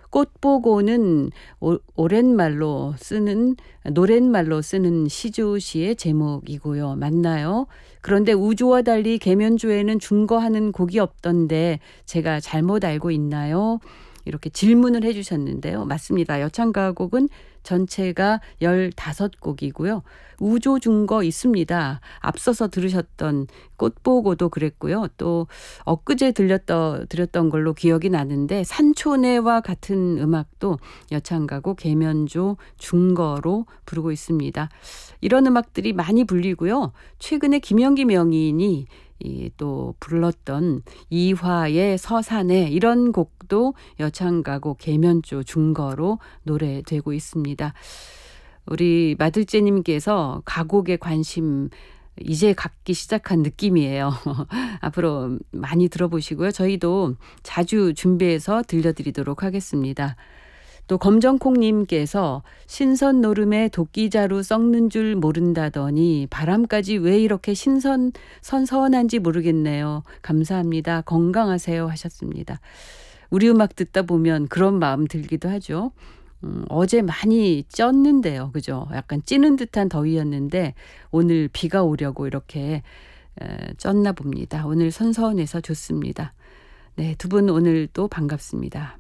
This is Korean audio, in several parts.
꽃보고는 오랜말로 쓰는 노랫말로 쓰는 시조시의 제목이고요. 맞나요? 그런데 우조와 달리 계면조에는 중거하는 곡이 없던데 제가 잘못 알고 있나요? 이렇게 질문을 해주셨는데요. 맞습니다. 여창가곡은 전체가 15곡이고요. 우조 중거 있습니다. 앞서서 들으셨던 꽃보고도 그랬고요. 또 엊그제 들렸던 걸로 기억이 나는데 산초네와 같은 음악도 여창가곡 계면조 중거로 부르고 있습니다. 이런 음악들이 많이 불리고요. 최근에 김영기 명인이 또 불렀던 이화의 서산에 이런 곡도 여창가곡 계면조 중거로 노래되고 있습니다. 우리 마들째님께서 가곡에 관심 이제 갖기 시작한 느낌이에요. 앞으로 많이 들어보시고요. 저희도 자주 준비해서 들려드리도록 하겠습니다. 또 검정콩님께서 신선 노름에 도끼자루 썩는 줄 모른다더니 바람까지 왜 이렇게 선선한지 모르겠네요. 감사합니다. 건강하세요 하셨습니다. 우리 음악 듣다 보면 그런 마음 들기도 하죠. 어제 많이 쪘는데요. 그죠? 약간 찌는 듯한 더위였는데 오늘 비가 오려고 이렇게 쪘나 봅니다. 오늘 선선해서 좋습니다. 네, 두 분 오늘 또 반갑습니다.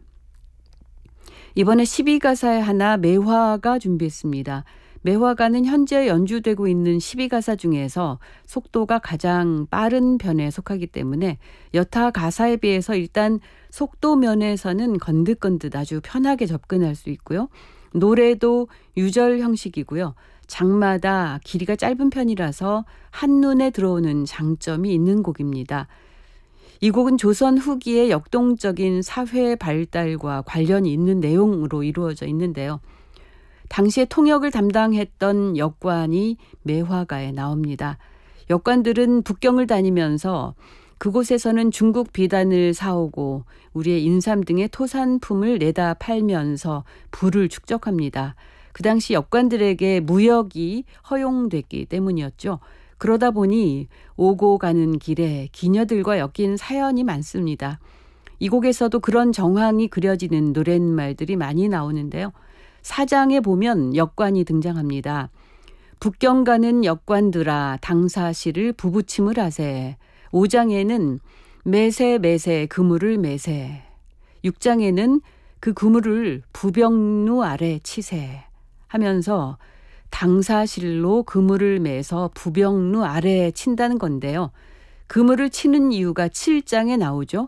이번에 12가사에 하나 매화가 준비했습니다. 매화가는 현재 연주되고 있는 12가사 중에서 속도가 가장 빠른 편에 속하기 때문에 여타 가사에 비해서 일단 속도 면에서는 건듯건듯 아주 편하게 접근할 수 있고요. 노래도 유절 형식이고요. 장마다 길이가 짧은 편이라서 한눈에 들어오는 장점이 있는 곡입니다. 이 곡은 조선 후기의 역동적인 사회 발달과 관련이 있는 내용으로 이루어져 있는데요. 당시에 통역을 담당했던 역관이 매화가에 나옵니다. 역관들은 북경을 다니면서 그곳에서는 중국 비단을 사오고 우리의 인삼 등의 토산품을 내다 팔면서 부를 축적합니다. 그 당시 역관들에게 무역이 허용됐기 때문이었죠. 그러다 보니 오고 가는 길에 기녀들과 엮인 사연이 많습니다. 이 곡에서도 그런 정황이 그려지는 노랫말들이 많이 나오는데요. 4장에 보면 역관이 등장합니다. 북경 가는 역관들아 당사시를 부부침을 하세. 5장에는 매세 그물을 매세. 6장에는 그 그물을 부병루 아래 치세 하면서 당사실로 그물을 매서 부병루 아래에 친다는 건데요. 그물을 치는 이유가 7장에 나오죠.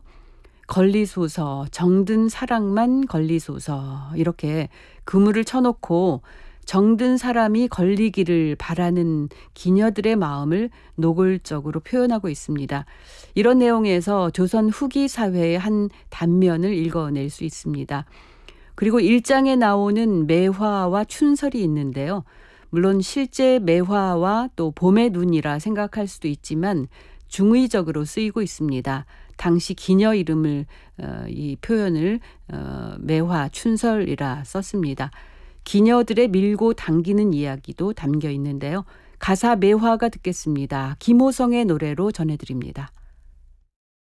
걸리소서 정든 사랑만 걸리소서 이렇게 그물을 쳐놓고 정든 사람이 걸리기를 바라는 기녀들의 마음을 노골적으로 표현하고 있습니다. 이런 내용에서 조선 후기 사회의 한 단면을 읽어낼 수 있습니다. 그리고 1장에 나오는 매화와 춘설이 있는데요. 물론 실제 매화와 또 봄의 눈이라 생각할 수도 있지만 중의적으로 쓰이고 있습니다. 당시 기녀 이름을 이 표현을 매화 춘설이라 썼습니다. 기녀들의 밀고 당기는 이야기도 담겨 있는데요. 가사 매화가 듣겠습니다. 김호성의 노래로 전해드립니다.